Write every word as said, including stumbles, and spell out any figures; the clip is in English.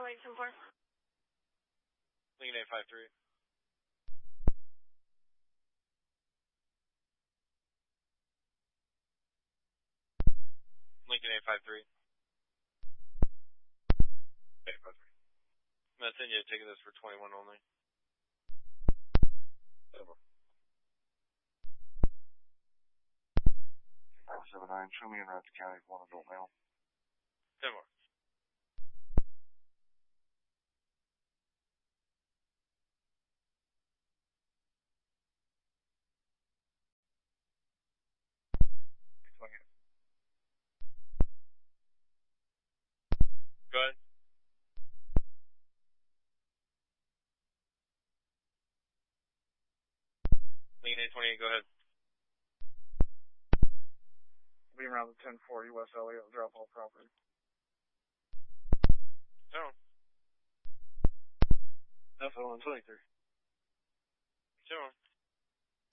White ten four. Lincoln eight five three. Lincoln eight five three. eight five three. I'm going to send you a ticket that's for twenty-one only. Over. five seven nine, show me in Raptor County for one adult male. ten more. Go ahead. Lincoln eight twenty-eight, go ahead. Be around the ten forty West Elliott, drop off property. No. F O one twenty-three. Two more.